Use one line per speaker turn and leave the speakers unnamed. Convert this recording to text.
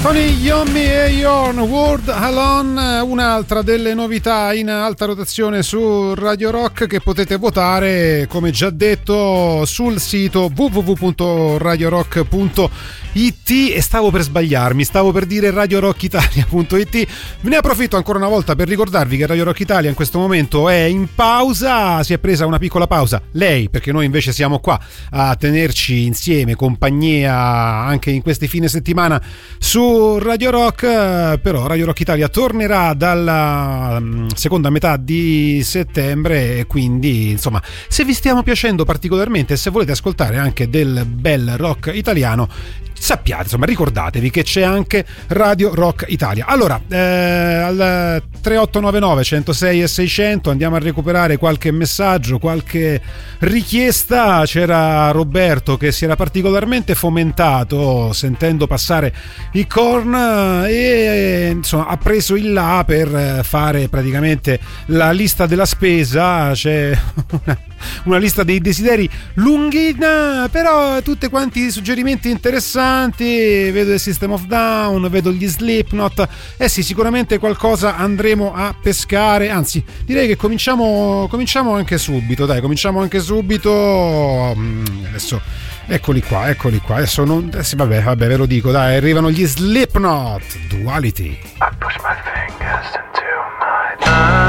Tony Iommi e Your World Alone, un'altra delle novità in alta rotazione su Radio Rock che potete votare, come già detto, sul sito www.radiorock.it. E stavo per sbagliarmi, stavo per dire radiorockitalia.it. Ve ne approfitto ancora una volta per ricordarvi che Radio Rock Italia in questo momento è in pausa, si è presa una piccola pausa, lei, perché noi invece siamo qua a tenerci insieme compagnia anche in questi fine settimana su Radio Rock. Però Radio Rock Italia tornerà dalla seconda metà di settembre e quindi insomma, se vi stiamo piacendo particolarmente e se volete ascoltare anche del bel rock italiano, sappiate, insomma, ricordatevi che c'è anche Radio Rock Italia. Allora, al 3899 106 e 600 andiamo a recuperare qualche messaggio, qualche richiesta. C'era Roberto che si era particolarmente fomentato sentendo passare i Korn e insomma ha preso il là per fare praticamente la lista della spesa. C'è una lista dei desideri lunghina, però tutti quanti suggerimenti interessanti. Vedo il System of Down, vedo gli Slipknot. Sì, sicuramente qualcosa andremo a pescare. Anzi, direi che cominciamo anche subito. Dai, cominciamo anche subito. Adesso eccoli qua. Adesso vabbè, ve lo dico, dai, arrivano gli Slipknot, Duality.
I push my fingers into my